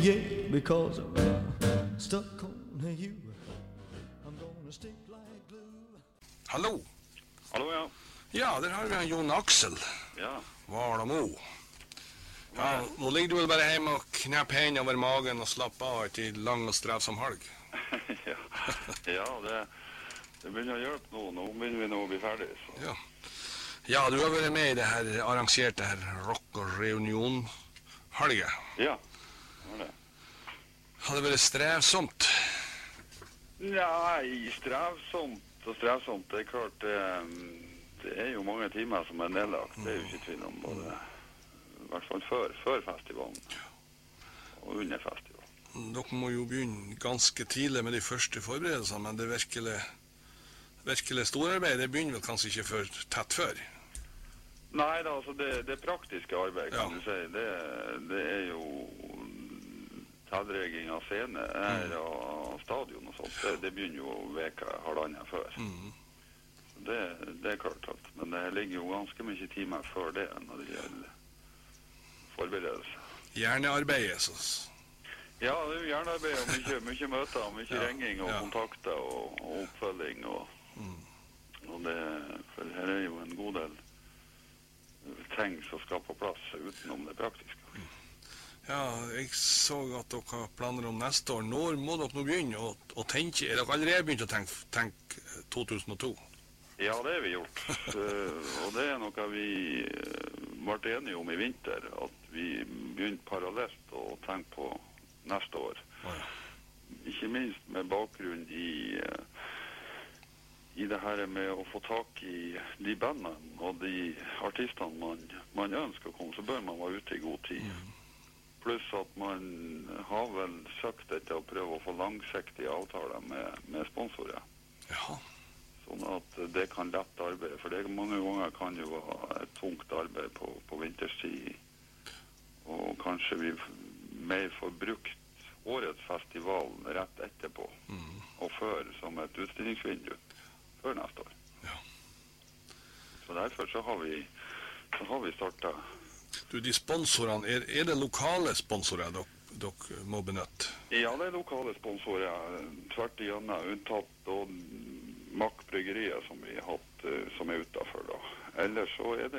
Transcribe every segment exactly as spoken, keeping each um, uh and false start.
yeah, because I'm uh, stuck on you. I'm gonna stick like glue. Hallo. Hallo, ja. Ja, der har vi en Jon Aksel. Ja. Valamo. Ja, nå ligger du vel bare hjemme og knepp hendene over magen og slapper av etter lang og strevsom helg. ja, ja det, det begynner å hjelpe nå. Nå begynner vi nå å bli ferdig. Så. Ja. ja, du har vært med i det her arrangerte her rock- og reunion-helge. Ja, det var det. Har det vært strevsomt? Nei, strevsomt og strevsomt. Det er klart, det, det er jo mange timer som er nedlagt. Det er jo ikke tvil om både... I hvert fall før, før festivalen og under festivalen. Dere må jo begynne ganske tidlig med de første forberedelsene, men det virkelig, virkelig storarbeid, det begynner vel kanskje ikke for tett før? Nei da, altså det, det praktiske arbeid, kan ja. du si, det, det er jo tilregging av scene her mm. og stadion og sånt. Det, det begynner jo veka halvandet før. Mm. Det, det er klart at, men det ligger jo ganske mye timer før det når det gjelder forberedelse. Hjernearbeidet, så... Ja, det er jo hjernearbeid og mye, mye møter, mye ja, ringing og ja. kontakter og, og oppfølging og, mm. og det, for her er jo en god del ting som skal på plass utenom det praktiske. Mm. Ja, jeg så at dere har planer om neste år. Når må dere nå begynne å, å tenke? Er dere allerede begynt å tenke, tenke to tusen og to? Ja, det har vi gjort. uh, og det er noe vi uh, ble enige om i vinter, at vi begynte parallelt å tenke på neste år. Oh, ja. Ikke minst med bakgrunn i, uh, i det her med å få tak i de bandene og de artistene man, man ønsker å komme, så bør man være ute i god tid. Mm. Pluss at man har vel søkt etter å prøve å få langsiktige avtaler med, med sponsorer. Ja. Sånn at det kan lette arbeidet, for det mange ganger kan jo være et tungt arbeid på, på vinterstid, og kanskje vi mer får brukt årets festival rett etterpå, mm. og før som et utstillingsvindu, før neste år. Ja. Så derfor så har vi, så har vi startet. Du, de sponsorene, er, er det lokale sponsorer dere, dere må benytte? Ja, det er lokale sponsorer, tvert igjennom, unntatt og Mack Bryggeriet som vi har hatt, uh, som er utenfor da. Ellers så er det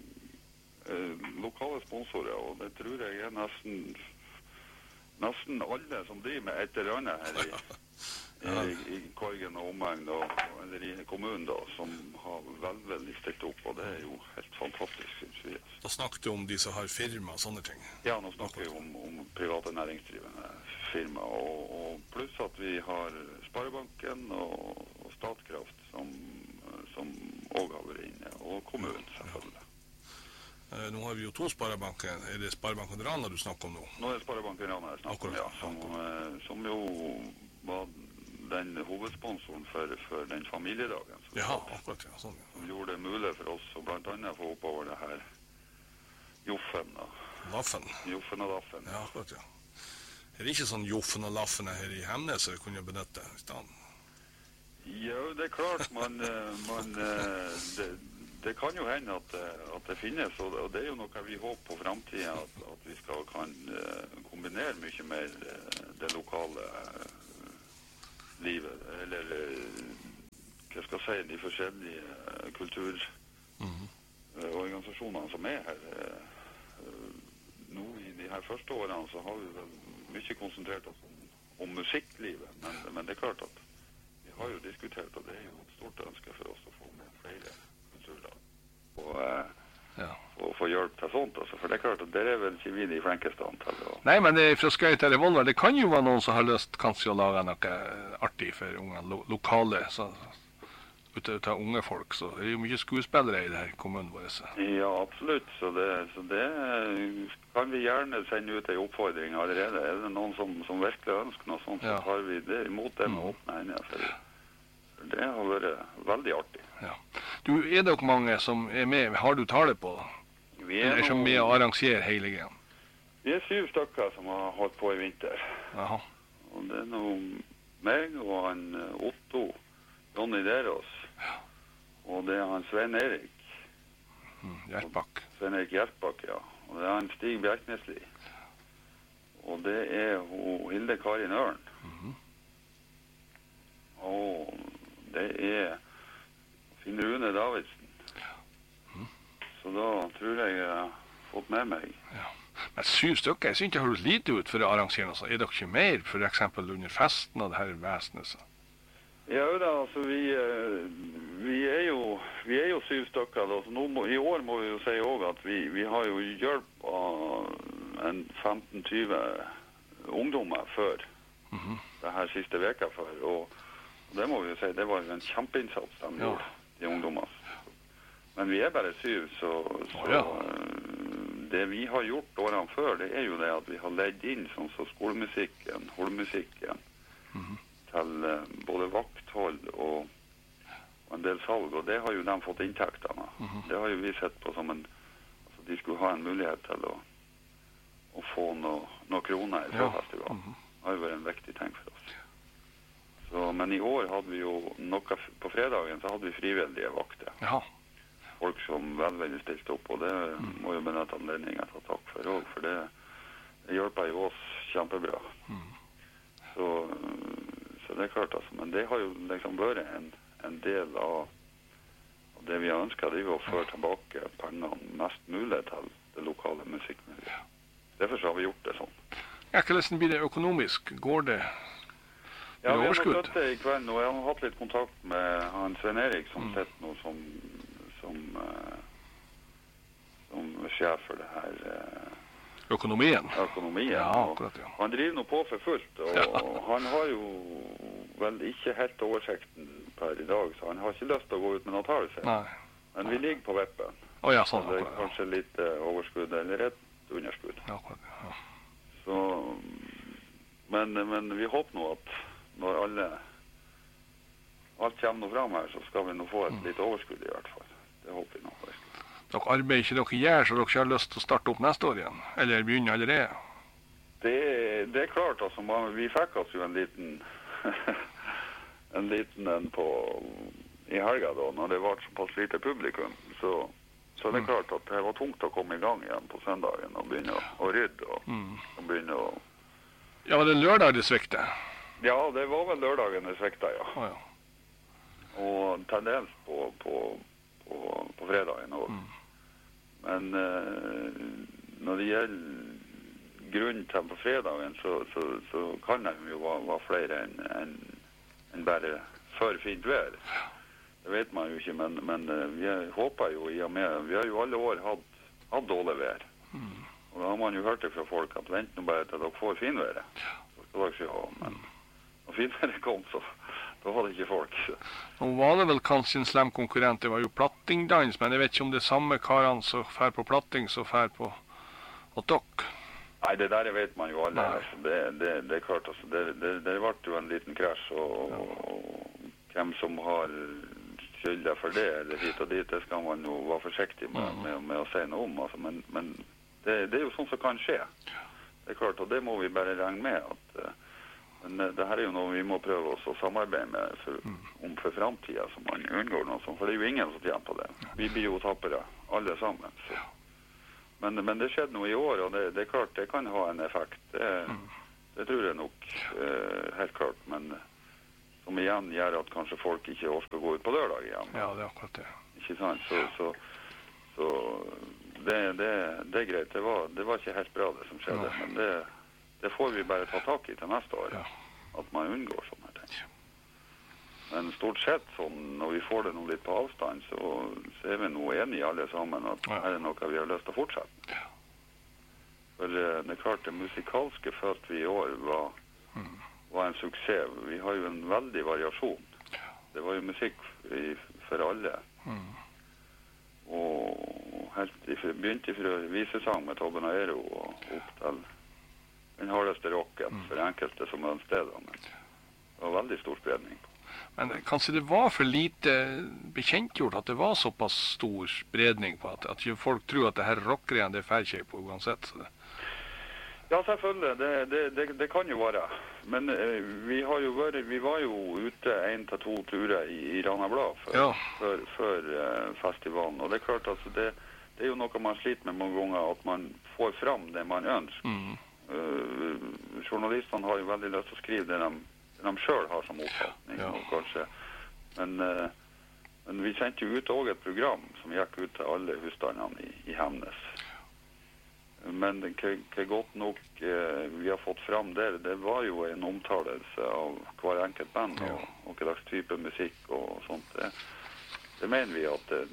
uh, lokale sponsorer, og det tror jeg er nesten, nesten alle som driver med et eller annet her i, ja. i, i Korgen og omegn, eller i kommunen da, som har veldig stilt opp, og det er jo helt fantastisk, synes vi. Da snakker du om de som har firma og sånne ting? Ja, nå snakker vi om, om private næringsdrivende firma, og, og pluss at vi har Sparebanken og Statkraft som, som også har vært inne, og kommunen selvfølgelig. Ja. Eh, nå har vi jo to Sparebanker. Er det Sparebanken Rana du snakker om nå? Nå er det Sparebanken Rana jeg snakker om, ja. Som, eh, som jo var den hovedsponsoren for, for den familiedagen. Ja, akkurat, ja. Sånn, ja. Som gjorde det mulig for oss å blant annet få oppover det her Joffen og... Laffen? Joffen og Laffen. Ja, akkurat, ja. Er det ikke sånn Joffen og Laffen her i Hemnes som vi kunne benytte i stedet? Ja, det er klart, man, man, det, det kan jo hende at, at det finnes, og det er jo noe vi håper på fremtiden, at, at vi skal kan kombinere mye mer det lokale livet, eller hva skal jeg si, de forskjellige kulturorganisasjonene som er her. Nå i de her første årene så har vi vel mye konsentrert oss om, om musikklivet, men, men det er klart at har jo diskutert, og det er jo et stort ønske for oss å få med flere kulturlag og, eh, ja. og få hjelp til sånt, altså. For det er klart at det er vel ikke vi de flenkeste antall. Og... Nei, men det er fra Skøy til Revolver, det kan jo være noen som har lyst kanskje å lage noe artig for unge, lo lokale, så, ute av unge folk, så det er jo mye skuespillere i det her kommunen vår. Så. Ja, absolutt, så det, så det kan vi gjerne sende ut en oppfordring allerede. Er det noen som, som virkelig ønsker noe sånt, ja. Så har vi det imot det med mm. åpne henne, for det har vært veldig artig. Ja. Du, er det nok mange som er med? Har du tallet på det? Vi er, er som med å arrangere hele greien? Vi er syv stykker som har holdt på i vinter. Jaha. Og det er noe meg og han Otto, Ronny Derås, ja. Og det er han Svein Erik. Mm, Gjertbakk. Svein Erik Gjertbakk, ja. Og det er han Stig Bjerknesli. og det er hun Hilde Karin Ørn. Mhm. Og det er Finn Rune Davidsen. Mhm. Så da tror jeg jeg har fått med meg. Ja. Men syv stykker, jeg synes ikke det høres lite ut for å arrangere noe. Er dere ikke mer, for eksempel under festen og det her vesenet? Så? Ja da, altså vi, eh, vi, er jo, vi er jo syv stykker. Da. Så nå må, I år må vi jo si også at vi, vi har jo hjelp av en femten til tjue ungdommer før Mhm. det her siste veka før. Og det må vi jo si, det var jo en kjempeinnsats de Ja. gjorde, de ungdommer. Men vi er bare syv, så, så Å, ja. eh, det vi har gjort årene før, det er jo det at vi har ledd inn sånn som skolemusikken, holdmusikken, Mhm. til eh, både vakthold og, og en del salg, og det har jo de fått inntektene av. Mhm. Det har jo vi sett på som en, altså de skulle ha en mulighet til å, å få noe, noe kroner i Ja. festivalen. Mhm. Det har jo vært en viktig ting for oss. Så, men i år hadde vi jo noe, på fredagen så hadde vi frivillige vakter. Jaha. Folk som velvillig stilte opp, og det må jo benytte anledningen til å takke for også, for det, det hjelper jo oss kjempebra. Mhm. Så, så det er klart, altså. Men det har jo liksom vært en, en del av, av det vi har ønsket, det er jo å føre tilbake pengene mest mulig til det lokale musikkmiljøet. Derfor så har vi gjort det sånn. Ja, hvordan blir det økonomisk? Går det? Ja, vi har overskudd? fått det i kveld, og jeg har hatt litt kontakt med han Svein Erik, som Mm. sitter nå som, som, eh, som sjef for det her eh, Økonomien? økonomien. Ja, og akkurat, ja. han driver nå på for fullt, og Ja. han har jo vel ikke helt oversikten per i dag, så han har ikke lyst til å gå ut med noen tall. sier han. Nei. Men vi ligger på vippen. Å ja, sånn. Så det er Akkurat, ja. kanskje litt eh, overskudd eller et underskudd. Ja, akkurat, ja. Så, men, men vi håper nå at når alle alt kommer nå fram her, så skal vi nå få et Mm. litt overskudd i hvert fall. Det håper vi nå. Dere arbeider ikke dere gjør, så dere ikke har lyst til å starte opp neste år igjen? Eller begynne allerede? Det, det er klart, altså. Man, vi fikk oss jo en liten en liten en på i helga da, når det var såpass lite publikum. Så, så det er Mm. klart at det var tungt å komme i gang igjen på søndagen og begynne å, å rydde og, Mm. og begynne å... Ja, var det lørdag det sviktet? Ja, det var vel lørdagen det svikta, ja. Å ja. Og til dels på, på, på, på fredagen også. Mm. Men eh, når det gjelder grunnen til på fredagen, så, så, så kan de jo være, være flere enn en, en bare for fint vær. Det vet man jo ikke, men, men eh, vi håper jo i og med, vi har jo alle år hatt, hatt dårlig vær. Mm. Og da har man jo hørt det fra folk at vent nå bare til dere får finværet. Så skal dere ikke ha, men når finværet kom, så da var det ikke folk. Nå var det vel kanskje en slem konkurrent, det var jo plattingdans, men jeg vet ikke om det er samme karene som fær på platting som fær på og dere. Nei, det der vet man jo alle. Nei. Altså. Det, det, det er klart, altså. Det, det, det ble jo en liten krasj, og, Ja. og hvem som har skylda for det, eller hit og dit, det skal man jo være forsiktig med, Mhm. med, med å si noe om. Altså. Men, men det, det er jo sånn som kan skje. Det er klart, og det må vi bare regne med. At, eh, men eh, det her er jo noe vi må prøve oss å samarbeide med for, om for framtida, så man unngår noe sånt. For det er jo ingen som tjener på det. Vi blir jo tapere, alle sammen. Så. Men, men det skjedde noe i år, og det, det er klart det kan ha en effekt. Det, det tror jeg nok eh, helt klart. Men eh, som igjen gjør at kanskje folk ikke orker å gå ut på lørdag igjen. Ja, det er akkurat det. Ikke sant? Så, så, så det, det, det er greit. Det var, det var ikke helt bra det som skjedde. Nei. Men det, det får vi bare ta tak i til neste år. Ja. At man unngår sånne ting. Men stort sett, sånn, når vi får det nå litt på avstand, så, så er vi nå enige alle sammen at Ja. her er noe vi har lyst til å fortsette. Ja. For eh, det er klart, det musikalske følte vi i år var, Mm. var en suksess. Vi har jo en veldig variasjon. Det var jo musikk i, for alle. Mm. Og helt ifra, begynte fra visesang med Tobben og Aero og opp til den hardeste rocken Mm. for enkelte som ønsket det. Men det var veldig stor spredning. Men kanskje det var for lite bekjentgjort at det var såpass stor spredning på at, at ikke folk tror at det her rockgreiene det er ferdig på uansett. Så det. Ja, selvfølgelig. Det, det, det, det kan jo være. Men eh, vi, har jo vært, vi var jo ute en til to turer i, i Rana Blad før, Ja. før, før eh, festivalen. Og det er klart, altså, det, det er jo noe man sliter med mange ganger, at man får fram det man ønsker. Mm. Uh, journalistene har jo veldig lyst til å skrive det de, det de selv har som oppfatning, Ja. og kanskje. Men, uh, men vi sendte jo ut også et program som gikk ut til alle husstandene i, i Hemnes. Men hva godt nok uh, vi har fått fram der, det var jo en omtalelse av hver enkelt band, Ja. og, og hva slags type musikk og sånt. Det, det mener vi at det,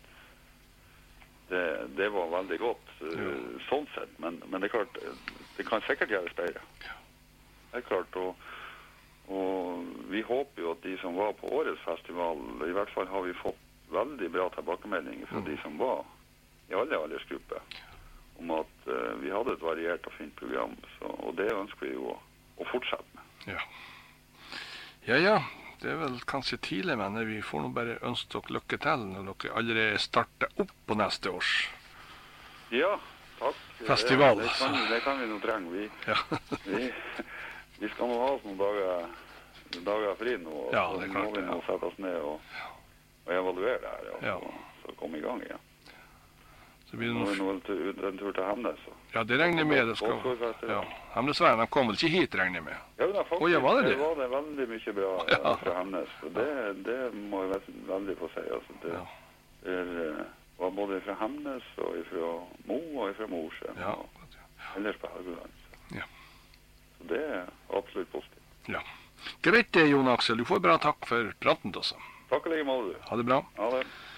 det, det var veldig godt, uh, sånn sett. Men, men det er klart, det kan sikkert gjøres bedre. Det er klart, og, og vi håper jo at de som var på årets festival, i hvert fall har vi fått veldig bra tilbakemeldinger fra Mm. de som var i alle aldersgrupper, om at uh, vi hadde et variert og fint program, så, og det ønsker vi jo å, å fortsette med. Ja. Ja, ja. Det er vel kanskje tidlig, men vi får nå bare ønske dere lykke til når dere allerede starter opp på neste års. Ja, takk. Festival. Det, det, kan, det kan vi nå trenge. Vi, Ja. vi, vi skal nå ha oss noen dager, dager fri nå, og Ja, så det er må klart, vi nå ja. sette oss ned og, og evaluere det her, og Ja. så, så komme i gang igjen. Så blir det Nå er noe... det nå en tur, en tur til Hemnes. Så. Ja, det regner jeg med. Det skal... Ja. Hemnesveien, de kom vel ikke hit, regner jeg med. Ja, men faktisk, Å, ja, var det det? var det veldig mye bra Ja. ja. fra Hemnes. Og det, det må jeg vel- veldig få si. Altså, det, Ja. det er, eh, var både fra Hemnes og fra Mo og fra Mosjøen. Ja. Og ellers på Helgeland. Så. Ja. så det er absolutt positivt. Ja. Greit det, Jon Aksel. Du får bra takk for praten, også. Takk i like måte, du. Ha det bra. Ha det.